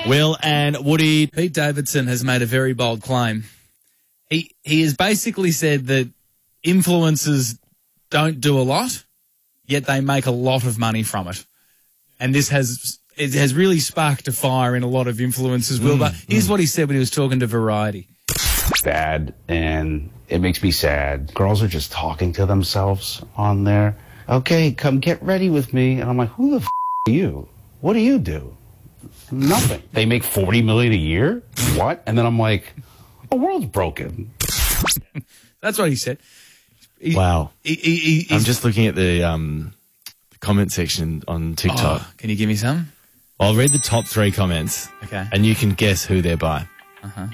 Will and Woody. Pete Davidson has made a very bold claim. He has basically said that influencers don't do a lot, yet they make a lot of money from it. And this has really sparked a fire in a lot of influencers, Will. But here's what he said when he was talking to Variety. Bad, and it makes me sad. Girls are just talking to themselves on there. Okay, come get ready with me. And I'm like, who the f*** are you? What do you do? Nothing. They make $40 million a year? What? And then I'm like, the world's broken. That's what he said. Wow. I'm just looking at the comment section on TikTok. Oh, can you give me some? I'll read the top 3 comments. Okay. And you can guess who they're by. Uh-huh.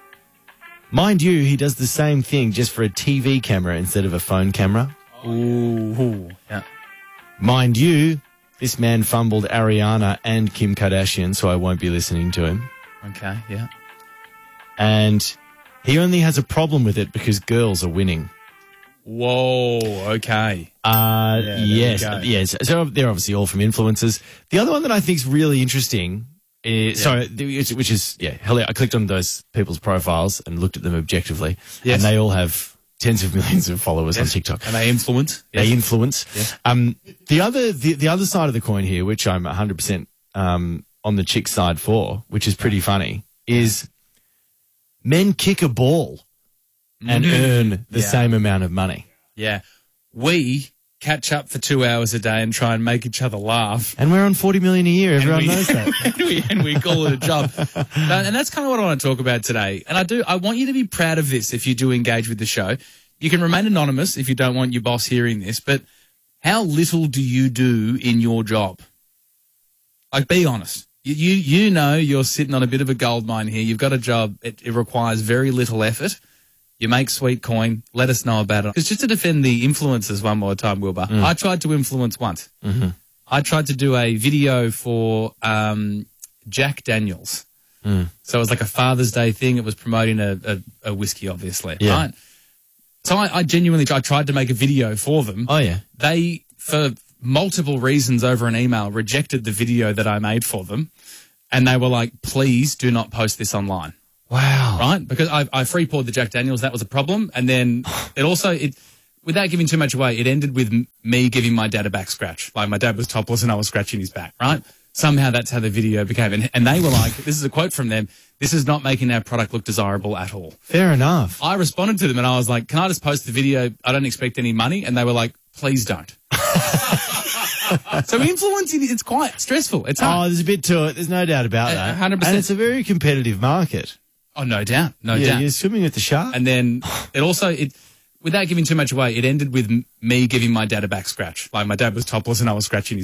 Mind you, he does the same thing just for a TV camera instead of a phone camera. Ooh. Yeah. Mind you, this man fumbled Ariana and Kim Kardashian, so I won't be listening to him. Okay, yeah. And he only has a problem with it because girls are winning. Whoa, okay. Yes. So they're obviously all from influencers. The other one that I think is really interesting is, which is I clicked on those people's profiles and looked at them objectively. Yes. And they all have tens of millions of followers on TikTok. And they influence. Yes. They influence. Yes. The other side of the coin here, which I'm 100% on the chick side for, which is pretty funny, is men kick a ball and earn the same amount of money. Yeah. We catch up for 2 hours a day and try and make each other laugh. And we're on $40 million a year. Everyone knows that. and we call it a job. And that's kind of what I want to talk about today. And I want you to be proud of this if you do engage with the show. You can remain anonymous if you don't want your boss hearing this, but how little do you do in your job? Like, be honest. You know you're sitting on a bit of a gold mine here. You've got a job. It requires very little effort. You make sweet coin. Let us know about it. Because just to defend the influencers one more time, Wilbur, I tried to influence once. Mm-hmm. I tried to do a video for Jack Daniels. So it was like a Father's Day thing. It was promoting a whiskey, obviously. Yeah. Right? So I genuinely tried to make a video for them. Oh, yeah. They, for multiple reasons over an email, rejected the video that I made for them. And they were like, please do not post this online. Wow. Right? Because I free-poured the Jack Daniels. That was a problem. And then without giving too much away, it ended with me giving my dad a back scratch. Like, my dad was topless and I was scratching his back, right? Somehow that's how the video became. And they were like, this is a quote from them, this is not making our product look desirable at all. Fair enough. I responded to them and I was like, can I just post the video? I don't expect any money. And they were like, please don't. So influencing, it's quite stressful. It's hard. Oh, there's a bit to it. There's no doubt about that. 100%. And it's a very competitive market. Oh, no doubt. No doubt. You're swimming with the shark. And then without giving too much away, it ended with me giving my dad a back scratch. Like, my dad was topless and I was scratching his